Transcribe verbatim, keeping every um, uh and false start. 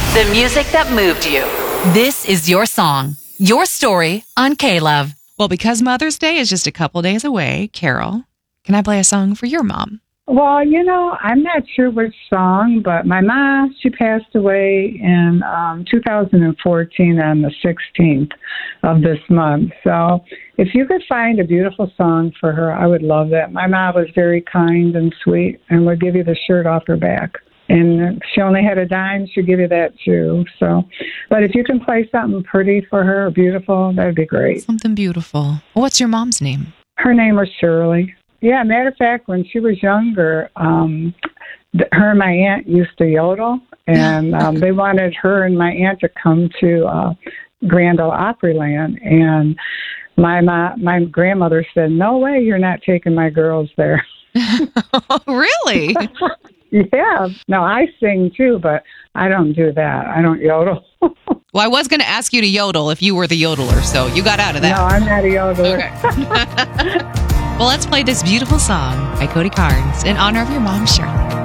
The music that moved you. This is your song, your story on K-Love. Well, because Mother's Day is just a couple days away, Carol, can I play a song for your mom? Well, you know, I'm not sure which song, but my mom, she passed away in um, two thousand fourteen on the sixteenth of this month. So if you could find a beautiful song for her, I would love that. My mom was very kind and sweet and would give you the shirt off her back. And if she only had a dime, she'd give you that too. So, but if you can play something pretty for her, beautiful, that'd be great. Something beautiful. Well, what's your mom's name? Her name was Shirley. Yeah, matter of fact, when she was younger, um, th- her and my aunt used to yodel, and um, they wanted her and my aunt to come to uh, Grand Ole Opryland, and my, my my grandmother said, "No way, you're not taking my girls there." Really? Yeah. No, I sing too, but I don't do that. I don't yodel. Well, I was going to ask you to yodel if you were the yodeler, so you got out of that. No, I'm not a yodeler. Okay. Well, let's play this beautiful song by Cody Carnes in honor of your mom, Shirley.